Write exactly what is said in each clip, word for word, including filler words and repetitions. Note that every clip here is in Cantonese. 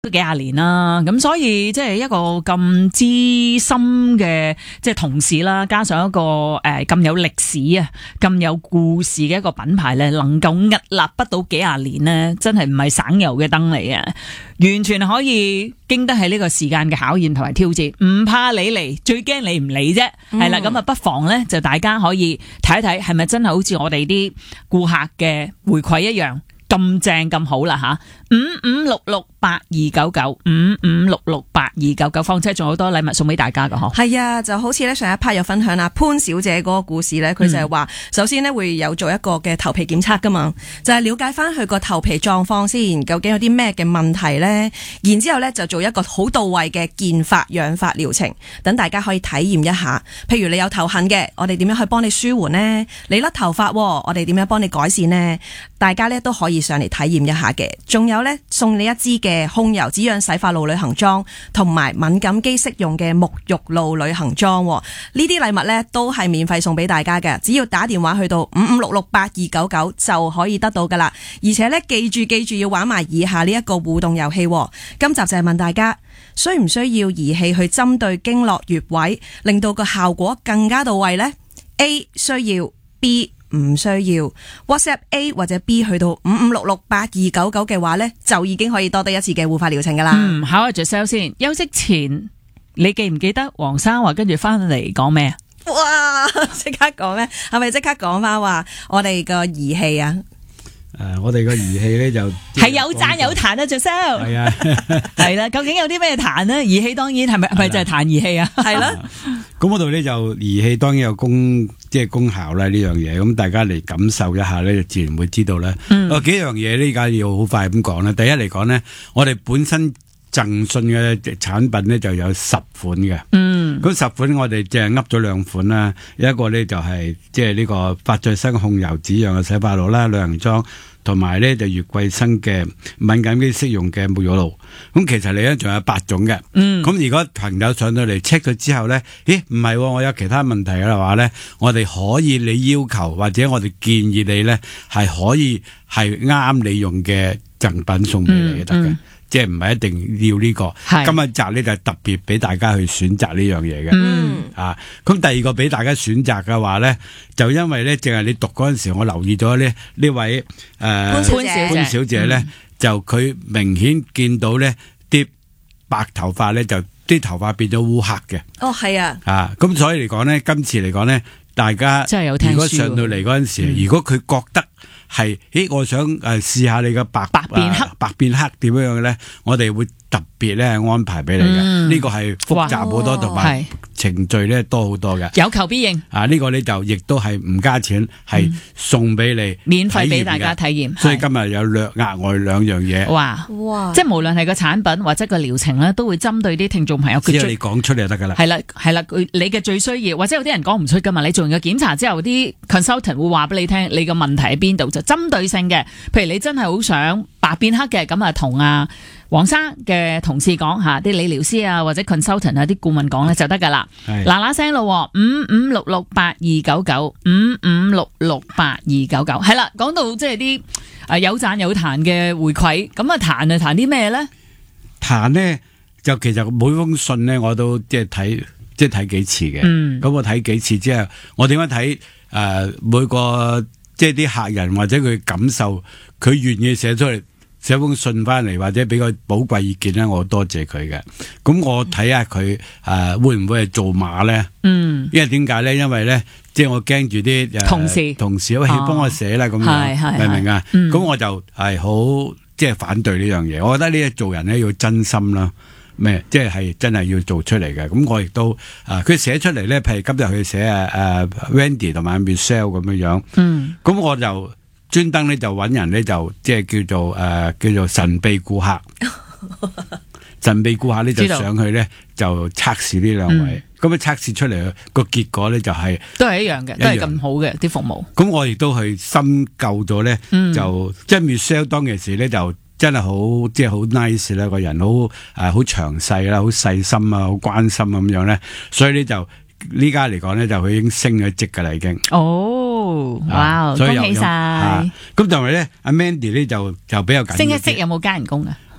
都幾廿年啦，咁所以即係一個咁資深嘅即係同事啦，加上一個誒咁、呃、有歷史啊、咁有故事嘅一個品牌咧，能夠屹立不倒幾廿年呢，真係唔係省油嘅燈嚟嘅，完全可以經得起呢個時間嘅考驗同埋挑戰，唔怕你嚟，最驚你唔嚟啫。係啦、嗯，咁啊不妨咧就大家可以睇一睇，係咪真係好似我哋啲顧客嘅回饋一樣咁正咁好啦吓，五五六六八二九九，五五六六八二九九，況且仲有好多禮物送俾大家噶嗬。係啊，就好似咧上一 part 有分享啦，潘小姐嗰個故事咧，佢就係話，嗯、首先咧會有做一個嘅頭皮檢測噶嘛，就係、是、了解翻佢個頭皮狀況先，究竟有啲咩嘅問題咧，然之後咧就做一個好到位嘅健髮養髮療程，等大家可以體驗一下。譬如你有頭痕嘅，我哋點樣去幫你舒緩呢？你甩頭髮，我哋點樣幫你改善呢？大家咧都可以上嚟體驗一下嘅。仲有咧送你一支嘅控油止癢洗髮露旅行裝，同埋敏感肌適用嘅沐浴露旅行裝。呢啲禮物咧都係免費送俾大家嘅，只要打電話去到五五六六八二九九就可以得到噶啦。而且咧記住記住要玩埋以下呢一個互動遊戲。今集就係問大家，需唔需要儀器去針對經絡穴位，令到個效果更加到位呢？ A 需要， B唔需要。 WhatsApp A 或者 B 去到五五六六八二九九嘅話呢，就已經可以多得一次嘅護髮療程噶啦。嗯，考下 Giselle 先。休息前你記唔記得黃生話跟住翻嚟講咩啊？哇！即刻講咩？係咪即刻講翻話我哋個儀器啊？ 誒、呃，我哋個儀器咧就係有讚有彈啊 Giselle 係啊，係啦。究竟有啲咩彈呢？儀器當然係咪係咪就係彈儀器啊？係啦。 咁嗰度咧就儀器當然有功即係功效啦呢樣嘢，咁大家嚟感受一下咧，就自然會知道啦。嗯，有幾樣嘢呢？而家要好快咁講啦。第一嚟講咧，我哋本身贈信嘅產品咧就有十款嘅。嗯，咁十款我哋淨係噏咗兩款啦，有一個咧就係即係呢個發再生控油止癢嘅洗髮露啦，旅行裝。同埋咧就月桂生嘅敏感肌適用嘅沐浴露，咁其實嚟咧仲有八種嘅。嗯，咁如果朋友上到嚟 check 咗之後咧，咦唔係、哦，我有其他問題嘅話咧，我哋可以你要求或者我哋建議你咧係可以係啱你用嘅贈品送俾你得嘅。嗯嗯，即係唔係一定要呢、這個。今日集呢就特別俾大家去選擇呢樣嘢嘅。嗯，啊，咁第二個俾大家選擇嘅話咧，就因為咧淨係你讀嗰陣時，我留意咗咧呢位誒、呃、 潘小姐， 潘小姐咧、嗯、就佢明顯見到咧啲白頭髮咧就啲頭髮變咗烏黑嘅。哦，係啊。啊，咁所以嚟講咧，今次嚟講咧，大家真係有聽書。如果上到嚟嗰陣時，嗯、如果佢覺得係，咦，我想誒試下你嘅白白變黑， 呃、白變黑點樣嘅咧？我哋會特別咧安排俾你嘅。呢、嗯、個係複雜好多，同埋程序咧多好多嘅。 有求必應。啊， 呢、這個咧就亦都係唔加錢，係、嗯、送俾你，免費俾大家體驗。所以今日有兩額外兩樣嘢。哇哇！即係無論係個產品或者個療程咧，都會針對啲聽眾朋友。只要你講出嚟就得噶啦。係啦係啦，佢你嘅最需要，或者有啲人講唔出噶嘛？你做完個檢查之後，啲 consultant 會話俾你聽，你個問題喺邊度，就針對性嘅。譬如你真係好想白變黑嘅，咁啊同啊黃生嘅同事講吓，啲理療師啊或者 consultant 啊啲顧問講咧就得噶啦。嗱嗱聲咯，五五六六八二九九，五五六六八二九九。係啦，講到即係啲誒有讚有彈嘅回饋，咁啊彈啊彈啲咩咧？彈呢，就其實每封信呢，我都即係睇即係睇幾次嘅。嗯，咁我睇幾次之後，我點樣睇誒每個即係啲客人或者佢感受，佢願意寫出嚟。寫封信翻嚟或者俾個寶貴意見咧，我多謝佢嘅。咁我睇下佢誒會唔會係做馬咧？嗯，因為點解咧？因為咧，即係我驚住啲同事同事好，幫我寫啦咁樣，明唔明啊？咁、嗯、我就係好即係反對呢樣嘢。我覺得呢啲做人咧要真心啦，咩即係係真係要做出嚟嘅。咁我亦都啊，佢、呃、寫出嚟咧，譬如今日佢寫誒誒、呃、Wendy 同埋 Michelle 咁樣樣。嗯，咁我就。專登咧就揾人咧就即係叫做誒、呃、叫做神秘顧客，神秘顧客咧就上去咧就測試呢兩位，咁啊測試出嚟個結果咧就係、是、都係一樣嘅，都係咁好嘅啲服務。咁我亦都去深究咗咧，嗯、就即係 Michelle 當其時咧就真係好即係好 nice 啦，個人好誒好詳細啦，好細心啊，好關心咁樣咧，所以咧就呢家嚟講咧就佢已經升咗職噶啦已經。哦。哇！恭喜晒！咁同埋咧，阿 Mandy 咧就就比較緊。升一職有冇加人工啊？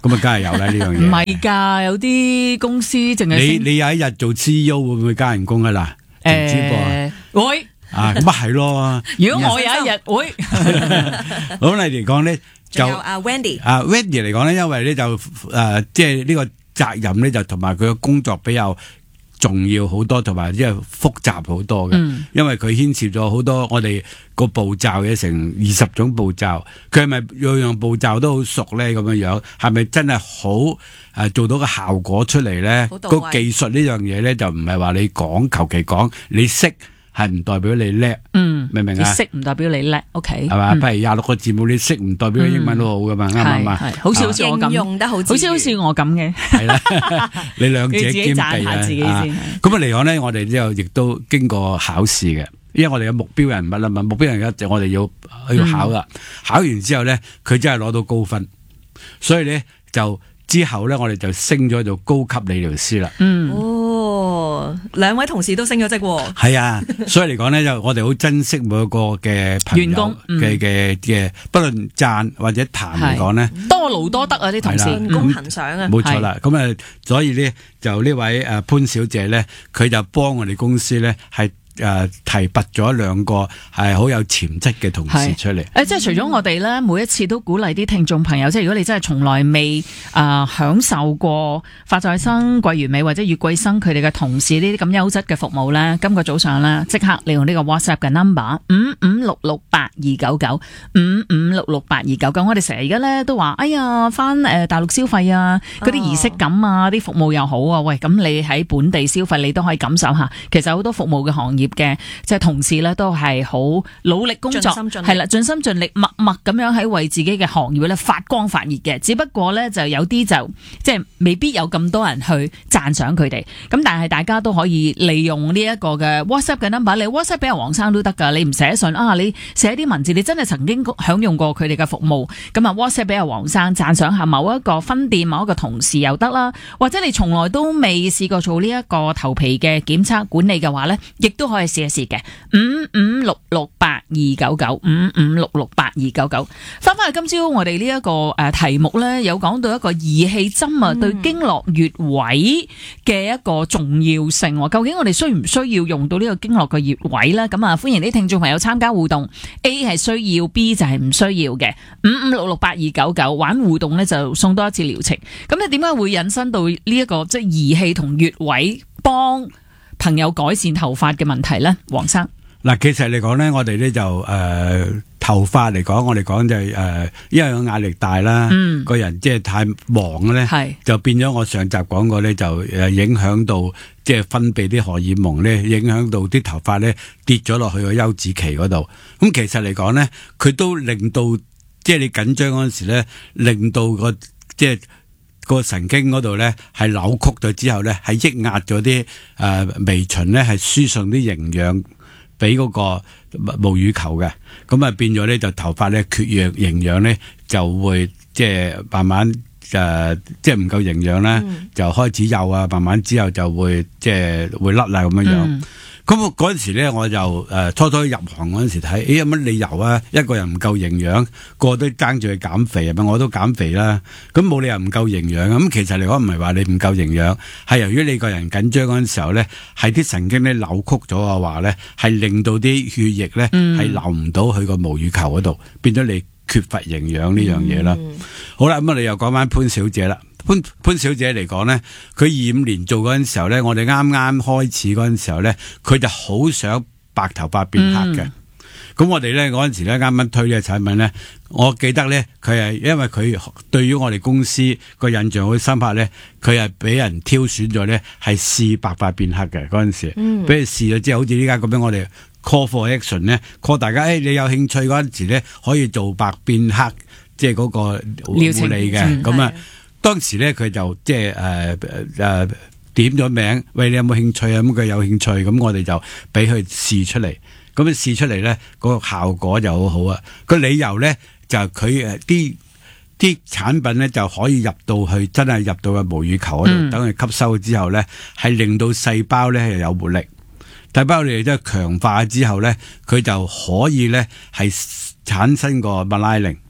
咁啊，梗係有啦呢樣嘢。 唔係㗎，有啲公司淨係你你有一日做 C E O 會唔會加人工啊？嗱，唔知噃。 會啊，咁啊係咯。 如果我有一日會， 咁嚟嚟講咧，就阿 Wendy， 啊 Wendy 嚟講咧，因為咧就誒，即係呢個責任咧，就同埋佢嘅工作比較重要好多，同埋即係複雜好多嘅。嗯、因為佢牽涉咗好多我哋個步驟嘅成二十種步驟，佢係咪樣樣步驟都好熟咧？咁樣樣係咪真係好誒做到個效果出嚟咧？個技術呢樣嘢咧，就唔係話你講求其講，你識。係唔代表你叻，嗯，明唔明啊？ 你識唔代表你叻 ，OK， 係嘛？譬如廿六個字母，你識唔代表英文都好噶嘛？啱唔啱啊？ 係，好似好似我咁， 用得好， 好似好似我咁嘅， 係啦，你兩者兼備啊！ 自己先。咁啊嚟講咧，我哋之後亦都經過考試嘅，因為我哋有目標人物啦嘛，目標人物就我哋要要考啦。考完之後咧，佢真係攞到高分，所以咧就之後咧，我哋就升咗做高級理療師啦。 嗯。 兩位同事都升咗職喎， 係啊，所以嚟講咧，就我哋好珍惜每一個嘅朋友員工嘅嘅嘅，不論讚或者彈嚟講咧， 多勞多得啊啲同事， 建功行賞啊， 冇錯啦。咁啊，所以咧就呢位誒潘小姐咧，佢就幫我哋公司咧係。誒、呃，提拔咗兩個係好有潛質嘅同事出嚟。 誒，即係除咗我哋咧，每一次都鼓勵啲聽眾朋友，即係如果你真係從來未誒、呃、享受過發在生、桂綸鎂或者月桂生佢哋嘅同事呢啲咁優質嘅服務咧，今個早上咧即刻利用呢個 WhatsApp 嘅 number 五五六六八二九九五五六六八二九九。我哋成日而家咧都話，哎呀，翻誒大陸消費啊，嗰啲儀式感啊，啲服務又好啊。喂，咁你喺本地消費，你都可以感受下。其實好多服務嘅行業嘅即係同事咧，都係好努力工作，係啦，盡心盡力，默默咁樣喺為自己嘅行業咧發光發熱嘅。只不過咧，就有啲就即係未必有咁多人去讚賞佢哋。咁但係大家都可以利用呢一個嘅 WhatsApp 嘅 number， 你 WhatsApp 俾阿黃生都得噶。你唔寫信啊，你寫啲文字，你真係曾經享用過佢哋嘅服務，咁啊 WhatsApp 俾阿黃生讚賞下某一個分店某一個同事又得啦。或者你從來都未試過做呢一個頭皮嘅檢測管理嘅話咧，亦都可以試一試嘅。五五六六八二九九五五六六八二九九。翻翻去今朝我哋呢一個誒題目咧，有講到一個儀器針啊，對經絡穴位嘅一個重要性。究竟我哋需唔需要用到呢個經絡嘅穴位咧？咁啊，歡迎啲聽眾朋友參加互動。A 係需要 ，B 就係唔需要嘅。五五六六八二九九玩互動咧，就送多一次療程。咁你點解會引申到呢一個即係儀器同穴位幫朋友改善頭髮嘅問題咧？黃生， 嗱，其實嚟講咧，我哋咧就誒、呃、頭髮嚟講，我哋講就係、是、誒、呃，因為個壓力大啦，嗯、個人即係太忙咧，是就變咗我上集講過咧，就誒影響到即係分泌啲荷爾蒙咧，影響到啲頭髮咧跌咗落去個休止期嗰度。咁其實嚟講咧，佢都令到即係你緊張嗰陣時咧，令到個即係。個神經嗰度咧係扭曲咗之後咧，係抑壓咗啲誒微循咧，係輸送啲營養俾嗰個無乳球嘅，咁啊變咗咧就頭髮咧缺氧營養咧就會即係慢慢誒、呃、即係唔夠營養啦，嗯、就開始幼啊，慢慢之後就會即係會甩啦咁樣樣。嗯咁我嗰陣時咧，我就誒、呃、初初入行嗰陣時睇，誒有乜理由啊？一個人唔夠營養，個個都爭住去減肥啊！咪我都減肥啦，咁冇理由唔夠營養。咁其實嚟講唔係話你唔夠營養，係由於你個人緊張嗰陣時候咧，係啲神經咧扭曲咗嘅話咧，係令到啲血液咧係流唔到去個無乳球嗰度，變咗你缺乏營養呢樣嘢啦。嗯、好啦，咁我哋又講翻潘小姐啦。潘潘小姐嚟講咧，佢二五年做嗰陣時候咧，我哋啱啱開始嗰陣時候咧，佢就好想白頭髮變黑嘅。咁、嗯、我哋咧嗰陣時咧啱啱推呢個產品咧，我記得咧佢係因為佢對於我哋公司個印象好深刻咧，佢係俾人挑選咗咧係試白髮變黑嘅嗰陣時，俾佢試咗之後，好似呢家咁樣我哋 call for action 咧 call 大家，誒、哎、你有興趣嗰陣時咧可以做白變黑，即係嗰個護理嘅咁啊。當時咧佢就即係誒誒點咗名，喂，你有冇興趣啊？咁佢有興趣，咁我哋就俾佢試出嚟。咁佢試出嚟咧，嗰個效果就好好啊。個理由咧就係佢誒啲啲產品咧就可以入到去，真係入到個無乳球嗰度，嗯、等佢吸收之後咧，係令到細胞咧係有活力。細胞你哋都係強化之後咧，佢就可以咧係產生個麥拉寧。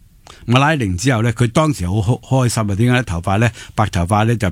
我拉完之後咧，佢當時好開心啊！點解咧？頭髮咧白頭髮咧就